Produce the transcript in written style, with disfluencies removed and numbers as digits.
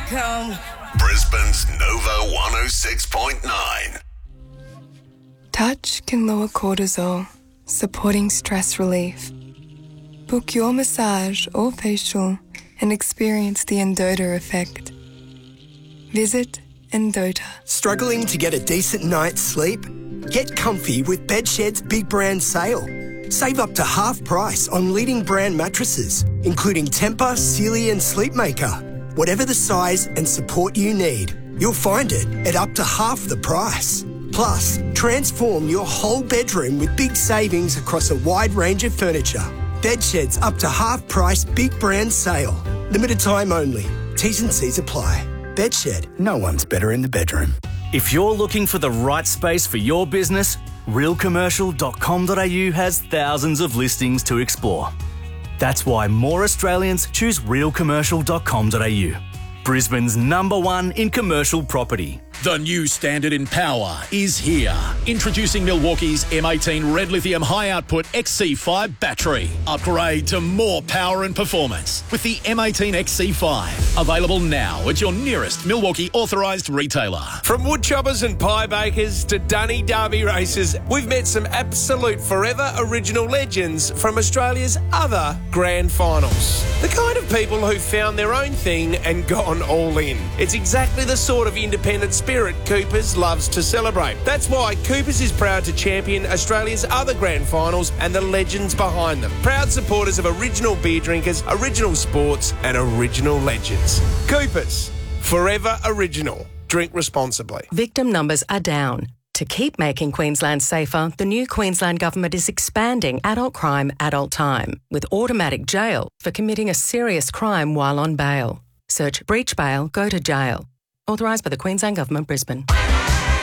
Brisbane's Nova 106.9. Touch can lower cortisol, supporting stress relief. Book your massage or facial and experience the Endota effect. Visit Endota. Struggling to get a decent night's sleep? Get comfy with Bedshed's big brand sale. Save up to half price on leading brand mattresses, including Tempur, Sealy and Sleepmaker. Whatever the size and support you need, you'll find it at up to half the price. Plus, transform your whole bedroom with big savings across a wide range of furniture. Bedshed's up to half price big brand sale. Limited time only. T's and C's apply. Bedshed, no one's better in the bedroom. If you're looking for the right space for your business, realcommercial.com.au has thousands of listings to explore. That's why more Australians choose realcommercial.com.au. Brisbane's #1 in commercial property. The new standard in power is here. Introducing Milwaukee's M18 Red Lithium High Output XC5 battery. Upgrade to more power and performance with the M18 XC5. Available now at your nearest Milwaukee authorised retailer. From woodchoppers and pie bakers to Dunny Derby racers, we've met some absolute forever original legends from Australia's other grand finals. The kind of people who found their own thing and gone all in. It's exactly the sort of independent spirit Coopers loves to celebrate. That's why Coopers is proud to champion Australia's other grand finals and the legends behind them. Proud supporters of original beer drinkers, original sports and original legends. Coopers, forever original. Drink responsibly. Victim numbers are down. To keep making Queensland safer, the new Queensland Government is expanding adult crime, adult time, with automatic jail for committing a serious crime while on bail. Search breach bail, go to jail. Authorised by the Queensland Government, Brisbane.